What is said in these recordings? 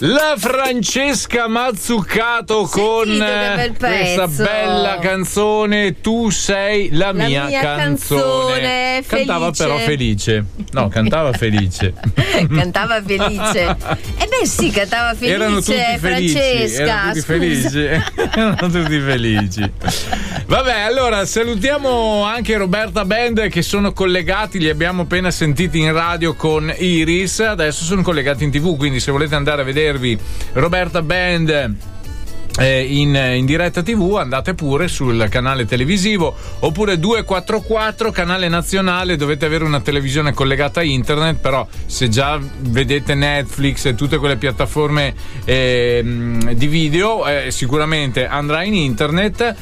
La Francesca Mazzucato con questa bella canzone Tu sei la mia canzone. Cantava però felice. No, cantava felice. Cantava felice. Beh sì, cantava felice. Erano tutti Francesca. Erano tutti felici. Vabbè, allora salutiamo anche Roberta Band che sono collegati, li abbiamo appena sentiti in radio con Iris, adesso sono collegati in TV, quindi se volete andare a vedervi Roberta Band in diretta TV andate pure sul canale televisivo, oppure 244 canale nazionale, dovete avere una televisione collegata a internet, però se già vedete Netflix e tutte quelle piattaforme di video sicuramente andrà in internet.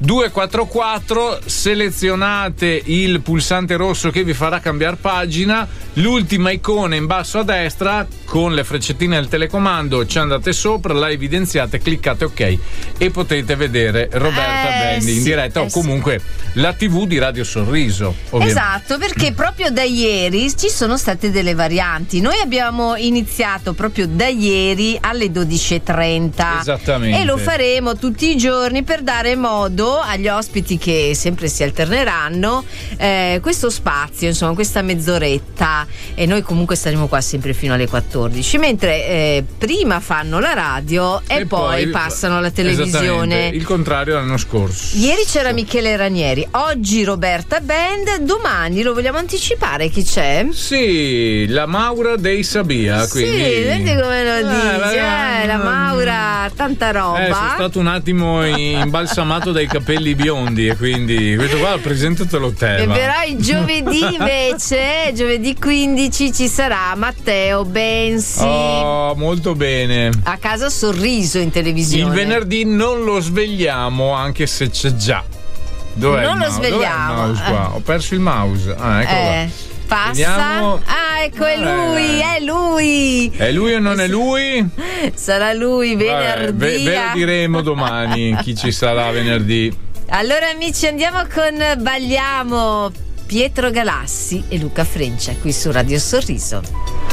244, selezionate il pulsante rosso che vi farà cambiare pagina, l'ultima icona in basso a destra con le freccettine del telecomando, ci andate sopra, la evidenziate, cliccate ok e potete vedere Roberta Band in diretta o comunque la TV di Radio Sorriso, ovviamente. Esatto, perché proprio da ieri ci sono state delle varianti. Noi abbiamo iniziato proprio da ieri alle 12:30. Esattamente. E lo faremo tutti i giorni per dare modo agli ospiti che sempre si alterneranno questo spazio, insomma questa mezz'oretta, e noi comunque staremo qua sempre fino alle 14, mentre prima fanno la radio e poi passano alla televisione. Il contrario l'anno scorso. Ieri c'era Michele Ranieri, oggi Roberta Band, domani lo vogliamo anticipare chi c'è? Sì, la Maura dei Sabia, quindi... Sì, vedi come lo dici, la Maura, tanta roba. Sono stato un attimo imbalsamato dai capelli biondi e quindi questo qua presenta te lo tema. E però il giovedì invece, giovedì 15 ci sarà Matteo Bensi. Oh, molto bene. A casa Sorriso in televisione. Il venerdì non lo svegliamo, anche se c'è già. Dov'è non il lo mouse? svegliamo. Dov'è il mouse qua? Ho perso il mouse. Eccolo là. Passa. Vediamo. Ecco, è lui. È lui o non è lui? Sarà lui venerdì. Ve lo diremo domani chi ci sarà venerdì. Allora amici, andiamo con Balliamo, Pietro Galassi e Luca Frencia qui su Radio Sorriso.